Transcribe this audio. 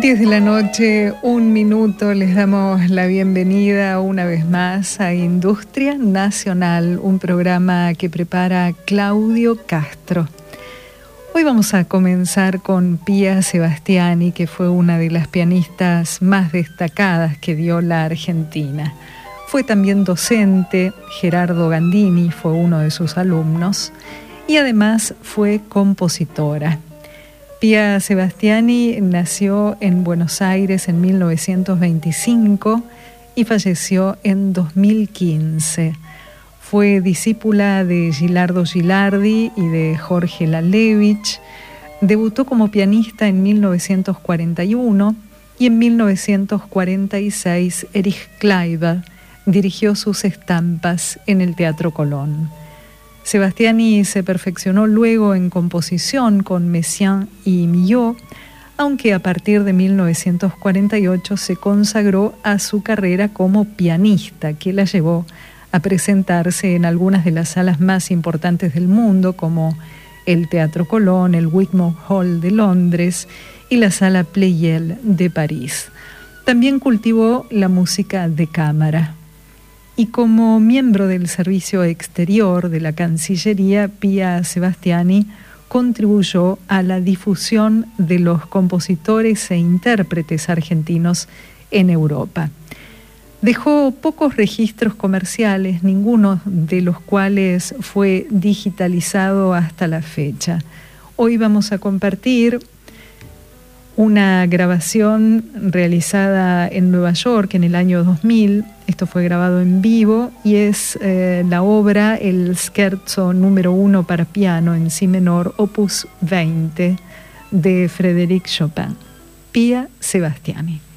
10 de la noche, 1 minuto, les damos la bienvenida una vez más a Industria Nacional, un programa que prepara Claudio Castro. Hoy vamos a comenzar con Pía Sebastiani, que fue una de las pianistas más destacadas que dio la Argentina. Fue también docente, Gerardo Gandini fue uno de sus alumnos, y además fue compositora. Pía Sebastiani nació en Buenos Aires en 1925 y falleció en 2015. Fue discípula de Gilardo Gilardi y de Jorge Lalevich. Debutó como pianista en 1941 y en 1946 Erich Kleiber dirigió sus estampas en el Teatro Colón. Sebastiani se perfeccionó luego en composición con Messiaen y Milhaud, aunque a partir de 1948 se consagró a su carrera como pianista, que la llevó a presentarse en algunas de las salas más importantes del mundo, como el Teatro Colón, el Wigmore Hall de Londres y la Sala Pleyel de París. También cultivó la música de cámara. Y como miembro del Servicio Exterior de la Cancillería, Pía Sebastiani contribuyó a la difusión de los compositores e intérpretes argentinos en Europa. Dejó pocos registros comerciales, ninguno de los cuales fue digitalizado hasta la fecha. Hoy vamos a compartir una grabación realizada en Nueva York en el año 2000. Esto fue grabado en vivo y es la obra El Scherzo número 1 para piano en si menor, opus 20, de Frédéric Chopin. Pía Sebastiani.